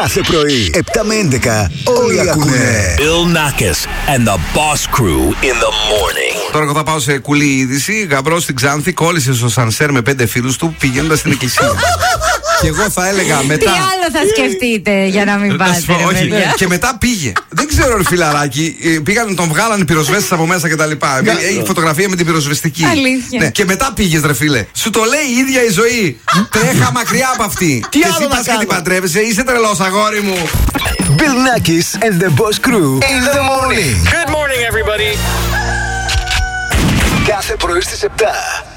Κάθε πρωί, 7 με 11, όλοι ακούνε. Bill Nackis and the Boss Crew in the morning. Τώρα εγώ θα πάω σε κουλή είδηση. Γαμπρός στην Ξάνθη κόλλησε στο σανσέρ με 5 φίλους του πηγαίνοντας στην εκκλησία. Και εγώ θα έλεγα μετά. Τι άλλο θα σκεφτείτε για να μην πάτε, ρε παιδιά? Και μετά πήγε. Δεν ξέρω, ρε φιλαράκι. Πήγαν, τον βγάλανε πυροσβέστες από μέσα κτλ. Έχει φωτογραφία με την πυροσβεστική. Αλήθεια. Ναι. Και μετά πήγες, ρε φίλε. Σου το λέει η ίδια η ζωή. Τρέχα μακριά από αυτή. Τι και άλλο εσύ να πας και κάνω? την παντρεύεσαι. Είσαι τρελός, αγόρι μου. Bill Nackis and the Boss Crew in the morning. Good morning, everybody. Κάθε πρωί στις 7.